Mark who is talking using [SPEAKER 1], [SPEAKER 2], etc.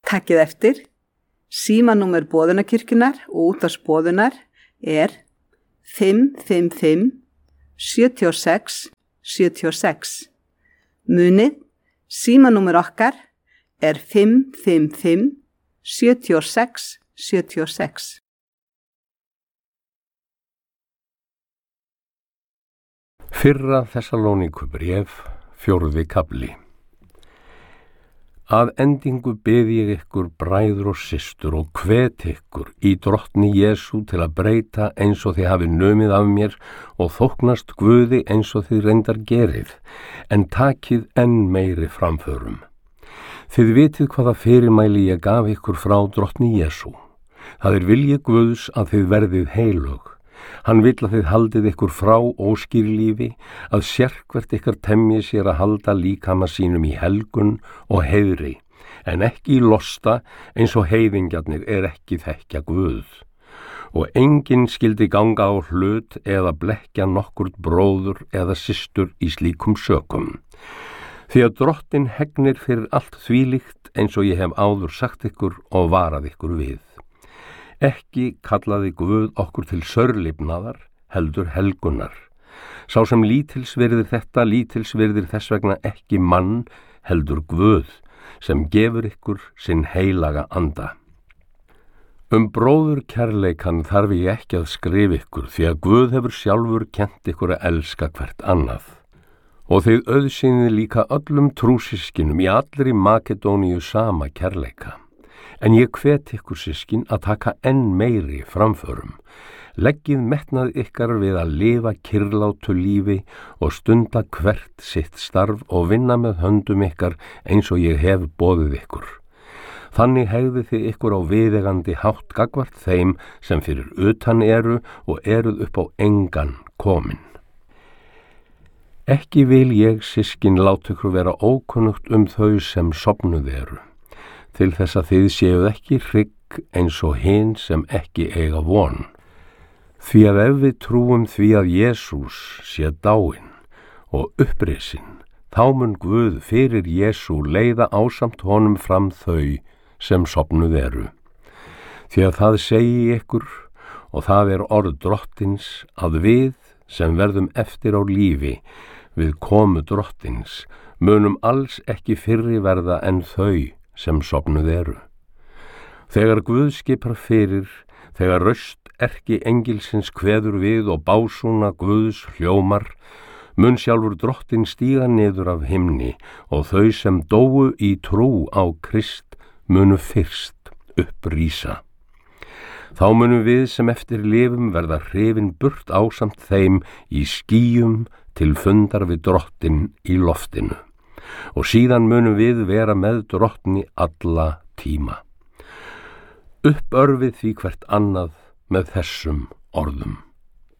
[SPEAKER 1] Takkið eftir, símanúmer Boðunarkirkjunnar og útvarpsboðunar er 555 76 76. Munið, símanúmer okkar er 555 76 76.
[SPEAKER 2] Fyrra Þessalóníkubréf, 4. kafli. Að endingu bið ég ykkur, bræður og systur, og hvet ykkur í drottni Jesú til að breyta eins og þið hafi numið af mér og þóknast Guði eins og þið reyndar gerið, en takið enn meiri framförum. Þið vitið hvaða fyrirmæli ég gaf ykkur frá drottni Jesú. Það vilji Guðs að þið verðið heilög. Hann vill að þið haldið ykkur frá óskýrlífi, að sérhvert ykkar temji sér að halda líkama sínum í helgun og heiðri, en ekki í losta eins og heiðingjarnir ekki þekkja Guð. Og enginn skyldi ganga á hlut eða blekkja nokkurt bróður eða systur í slíkum sökum. Því að drottin hegnir fyrir allt þvílíkt eins og ég hef áður sagt ykkur og varað ykkur við. Ekki kallaði Guð okkur til saurlifnaðar, heldur helgunar. Sá sem lítilsvirðir þetta, lítilsvirðir þess vegna ekki mann, heldur Guð, sem gefur ykkur sinn heilaga anda. Bróðurkærleikann þarf ég ekki að skrifa ykkur, því að Guð hefur sjálfur kennt ykkur að elska hvert annað. Og þið auðsýnið líka öllum trúsyskinum í allri Makedóníu sama kærleika. En ég hvet ykkur systkin að taka enn meiri framförum. Leggið metnað ykkar við að lifa kyrlátu lífi og stunda hvert sitt starf og vinna með höndum ykkar eins og ég hef boðið ykkur. Þannig hegðið þið ykkur á viðeigandi hátt gagnvart þeim sem fyrir utan eru og eruð upp á engan komin. Ekki vil ég systkin láta ykkur vera ókunnugt þau sem sofnuð eru, til þess að þið séuð ekki hrygg eins og hin sem ekki eiga von. Því að ef við trúum því að Jesús sé dáinn og upprisinn, þá mun Guð fyrir Jesú leiða ásamt honum fram þau sem sofnuð eru. Því að það segi ykkur, og það er orð drottins, að við sem verðum eftir á lífi við komu drottins munum alls ekki fyrri verða en þau sem sofnuð eru. Þegar Guð skipar fyrir, þegar röst erkiengilsins kveður við og básúna Guðs hljómar, mun sjálfur drottinn stíga niður af himni og þau sem dóu í trú á Krist munu fyrst upprísa. Þá munum við sem eftir lifum verða hrifin burt ásamt þeim í skýjum til fundar við drottinn í loftinu. Og síðan munum við vera með drottni alla tíma. Uppörfið því hvert annað með þessum orðum.